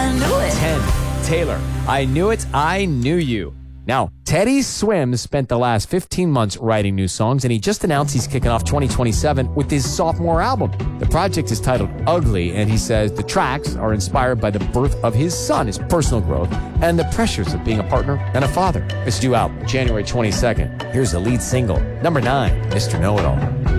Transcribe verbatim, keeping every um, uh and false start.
I knew it. ten. Taylor, I Knew It, I Knew You. Now, Teddy Swims spent the last fifteen months writing new songs, and he just announced he's kicking off twenty twenty-seven with his sophomore album. The project is titled Ugly, and he says the tracks are inspired by the birth of his son, his personal growth, and the pressures of being a partner and a father. It's due out January twenty-second. Here's the lead single, number nine, Mister Know-It-All.